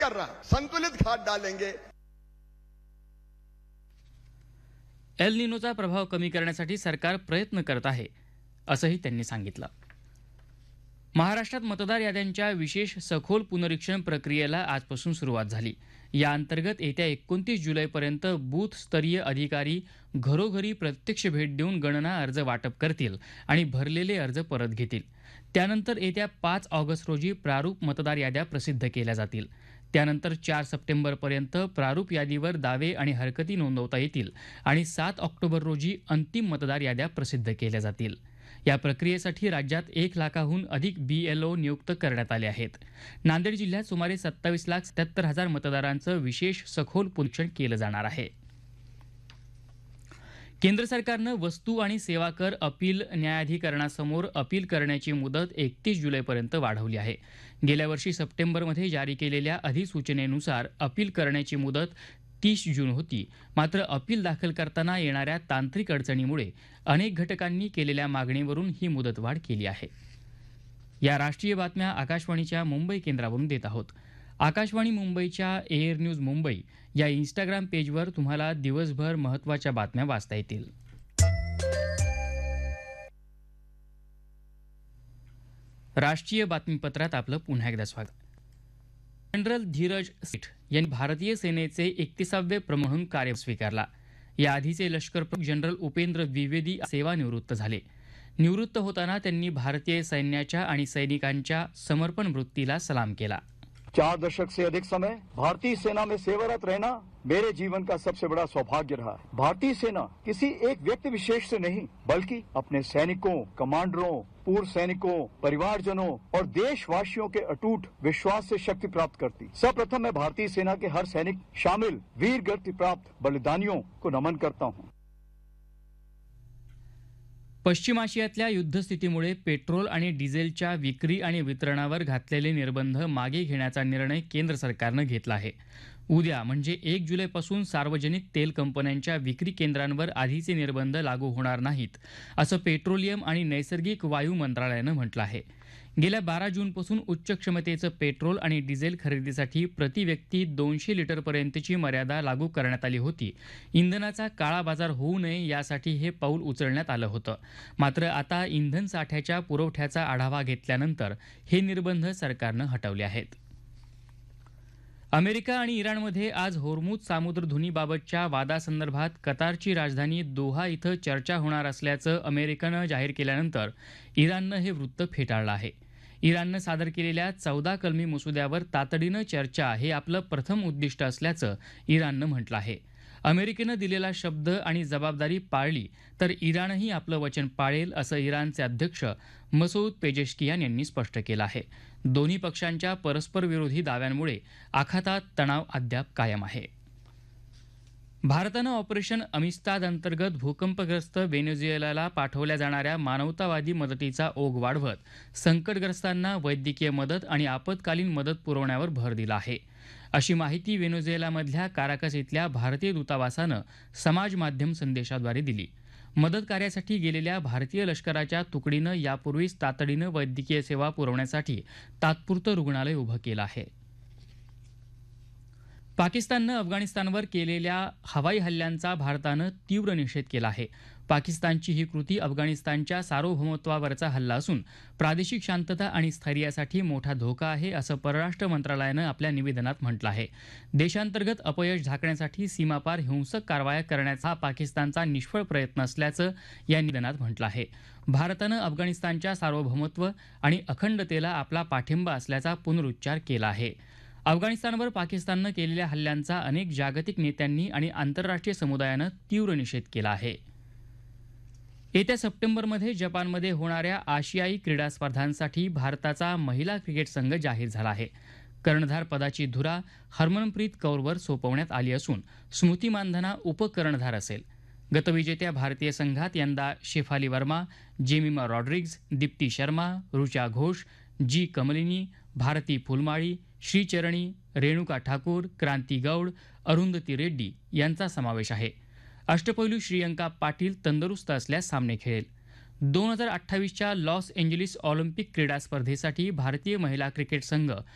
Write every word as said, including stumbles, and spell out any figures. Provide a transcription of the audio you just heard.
कर रहा, संतुलित खाद डालेंगे। एल निनोचा प्रभाव कमी करण्यासाठी सरकार प्रयत्न करत आहे असंही त्यांनी सांगितलं. महाराष्ट्रात मतदार याद्यांच्या विशेष सखोल पुनरीक्षण प्रक्रियेला आजपासून सुरुवात झाली. या अंतर्गत येत्या एकोणतीस जुलैपर्यंत बूथ स्तरीय अधिकारी घरोघरी प्रत्यक्ष भेट देऊन गणना अर्ज वाटप करतील आणि भरलेले अर्ज परत घेतील. त्यानंतर येत्या पाच ऑगस्ट रोजी प्रारूप मतदार याद्या प्रसिद्ध केल्या जातील. त्यानंतर चार सप्टेंबरपर्यंत प्रारूप यादीवर दावे आणि हरकती नोंदवता येतील आणि सात ऑक्टोबर रोजी अंतिम मतदार याद्या प्रसिद्ध केल्या जातील. या प्रक्रियेसाठी राज्यात एक लाखाहून अधिक बीएलओ नियुक्त करण्यात आले आहेत. नांदेड जिल्ह्यात सुमारे सत्तावीस लाख सत्याहत्तर हजार मतदारांचं विशेष सखोल पुनरीक्षण केलं जाणार आहे. केंद्र सरकारनं वस्तू आणि सेवा कर अपील न्यायाधिकरणासमोर अपील करण्याची मुदत एकतीस जुलैपर्यंत वाढवली आहे. गेल्या वर्षी सप्टेंबरमध्ये जारी केलेल्या अधिसूचनेनुसार अपील करण्याची मुदत तीस जून होती. मात्र अपील दाखल करताना येणाऱ्या तांत्रिक अडचणीमुळे अनेक घटकांनी केलेल्या मागणीवरून ही मुदतवाढ केली आहे. या राष्ट्रीय बातम्या आकाशवाणीच्या मुंबई केंद्रावरून देत आहोत. आकाशवाणी मुंबईच्या एअर न्यूज मुंबई या इंस्टाग्राम पेजवर तुम्हाला दिवसभर महत्त्वाच्या बातम्या वाचता येतील. राष्ट्रीय बातमीपत्रात आपलं पुन्हा एकदा स्वागत. जनरल धीरज सेठ यांनी भारतीय सेनेचे एकतीसावे प्रमुख म्हणून कार्य स्वीकारला. या आधीचे लष्कर प्रमुख जनरल उपेंद्र द्विवेदी सेवानिवृत्त झाले. निवृत्त होताना त्यांनी भारतीय सैन्याच्या आणि सैनिकांच्या समर्पण वृत्तीला सलाम केला. चार दशक से अधिक समय भारतीय सेना में सेवारत रहना मेरे जीवन का सबसे बड़ा सौभाग्य रहा है। भारतीय सेना किसी एक व्यक्ति विशेष से नहीं बल्कि अपने सैनिकों, कमांडरों, पूर्व सैनिकों, परिवारजनों और देशवासियों के अटूट विश्वास से शक्ति प्राप्त करती। सर्वप्रथम मैं भारतीय सेना के हर सैनिक शामिल वीर गति प्राप्त बलिदानियों को नमन करता हूँ. पश्चिम आशियातल्या युद्धस्थितीमुळे पेट्रोल आणि डिझेलच्या विक्री आणि वितरणावर घातलेले निर्बंध मागे घेण्याचा निर्णय केंद्र सरकारनं घेतला आहे. उद्या म्हणजे एक जुलैपासून सार्वजनिक तेल कंपन्यांच्या विक्री केंद्रांवर आधीचे निर्बंध लागू होणार नाहीत, असं पेट्रोलियम आणि नैसर्गिक वायू मंत्रालयानं म्हटलं आहे. गेल्या बारा जूनपासून उच्च क्षमतेचं पेट्रोल आणि डिझेल खरेदीसाठी प्रति व्यक्ती दोनशे लिटरपर्यंतची मर्यादा लागू करण्यात आली होती. इंधनाचा काळा बाजार होऊ नये यासाठी हे पाऊल उचलण्यात आलं होतं. मात्र आता इंधन साठ्याच्या पुरवठ्याचा आढावा घेतल्यानंतर हे निर्बंध सरकारनं हटवले आहेत. अमेरिका आणि इराणमध्ये आज होर्मुझ सामुद्रधुनीबाबतच्या वादासंदर्भात कतारची राजधानी दोहा इथं चर्चा होणार असल्याचं अमेरिकेनं जाहीर केल्यानंतर इराणनं हे वृत्त फेटाळलं आहे. इराणनं सादर केलेल्या चौदा कलमी मसुद्यावर तातडीनं चर्चा हे आपलं प्रथम उद्दिष्ट असल्याचं इराणनं म्हटलं आहे. अमेरिकेनं दिलेला शब्द आणि जबाबदारी पाळली तर इराणही आपलं वचन पाळेल असं इराणचे अध्यक्ष मसूद पेजेश्कियान यांनी स्पष्ट केलं आहे. दोन्ही पक्षांच्या परस्पर विरोधी दाव्यांमुळे आखातात तणाव अद्याप कायम आहे. भारतानं ऑपरेशन अमिस्ताद अंतर्गत भूकंपग्रस्त व्हेनेझुएलाला पाठवल्या जाणाऱ्या मानवतावादी मदतीचा ओघ वाढवत संकटग्रस्तांना वैद्यकीय मदत आणि आपत्कालीन मदत पुरवण्यावर भर दिला आहे. अशी माहिती व्हेनेझुएलामधल्या काराकस इथल्या भारतीय दूतावासानं समाज माध्यम संदेशाद्वारे दिली. मदत कार्यासाठी गेलेल्या भारतीय लष्कराच्या तुकडीनं यापूर्वीच तातडीनं वैद्यकीय सेवा पुरवण्यासाठी तात्पुरतं रुग्णालय उभं केलं आहे. पाकिस्ताननं अफगाणिस्तानवर केलेल्या हवाई हल्ल्यांचा भारतानं तीव्र निषेध केला आहे. पाकिस्तानची ही कृती अफगाणिस्तानच्या सार्वभौमत्वावरचा हल्ला असून प्रादेशिक शांतता आणि स्थैर्यासाठी मोठा धोका आहे असं परराष्ट्र मंत्रालयानं आपल्या निवेदनात म्हटलं आहे. देशांतर्गत अपयश झाकण्यासाठी सीमापार हिंसक कारवाया करण्याचा हा पाकिस्तानचा निष्फळ प्रयत्न असल्याचं या निवेदनात म्हटलं आहे. भारतानं अफगाणिस्तानच्या सार्वभौमत्व आणि अखंडतेला आपला पाठिंबा असल्याचा पुनरुच्चार केला आहे. अफगाणिस्तानवर पाकिस्ताननं केलेल्या हल्ल्यांचा अनेक जागतिक नेत्यांनी आणि आंतरराष्ट्रीय समुदायानं तीव्र निषेध केला आहे. येत्या सप्टेंबरमध्ये जपानमध्ये होणाऱ्या आशियाई क्रीडा स्पर्धांसाठी भारताचा महिला क्रिकेट संघ जाहीर झाला आहे. कर्णधार पदाची धुरा हरमनप्रीत कौरवर सोपवण्यात आली असून स्मृती मानधना उपकर्णधार असेल. गतविजेत्या भारतीय संघात यंदा शेफाली वर्मा, जेमिमा रॉड्रिग्ज, दीप्ती शर्मा, ऋचा घोष, जी कमलिनी, भारती फुलमाळी, श्रीचरणी, रेणुका ठाकूर, क्रांती गौड, अरुंधती रेड्डी यांचा समावेश आहे. अष्टपैलू श्रीयंका पाटील तंदुरुस्त असल्यास सामने खेळेल. दोन हजार अठ्ठावीसच्या लॉस एंजेलिस ऑलिम्पिक क्रीडा स्पर्धेसाठी भारतीय महिला क्रिकेट संघ